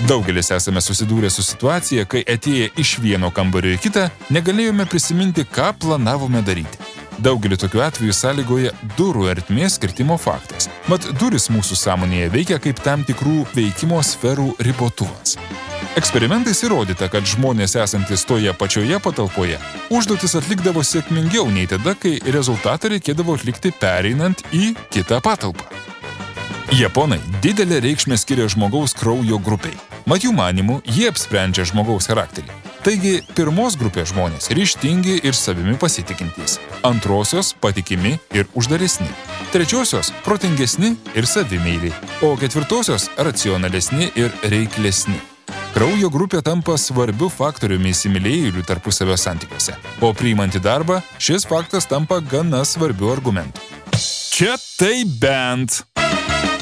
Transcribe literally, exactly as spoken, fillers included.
Daugelis esame susidūrę su situacija, kai atėję iš vieno kambario į kitą, negalėjome prisiminti, ką planavome daryti. Daugelį tokių atvejų sąlygoja durų ertmės skirtimo faktas. Mat, durys mūsų sąmonėje veikia kaip tam tikrų veikimo sferų ribotuvas. Eksperimentais įrodyta, kad žmonės esantis toje pačioje patalpoje užduotis atlikdavo sėkmingiau nei tada, kai rezultatą reikėdavo atlikti pereinant į kitą patalpą. Japonai didelę reikšmę skiria žmogaus kraujo grupiai. Mat jų manymu, jie apsprendžia žmogaus charakterį. Taigi, pirmos grupės žmonės ryžtingi ir savimi pasitikintys. Antrosios patikimi ir uždaresni. Trečiosios protingesni ir savimeiliai. O ketvirtosios racionalesni ir reiklesni. Kraujo grupė tampa svarbiu faktoriumi įsimylėjėlių tarpusavio santykiuose. O priimant į darbą, šis faktas tampa gana svarbiu argumentu. Čia tai bent.